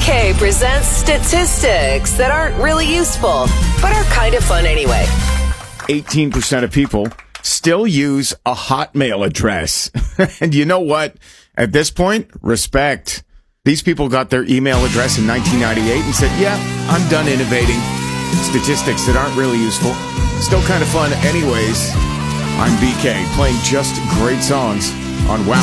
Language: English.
BK presents statistics that aren't really useful, but are kind of fun anyway. 18% of people still use a Hotmail address. And you know what? At this point, respect. These people got their email address in 1998 and said, yeah, I'm done innovating. Statistics that aren't really useful. Still kind of fun anyways. I'm BK, playing just great songs on Wow.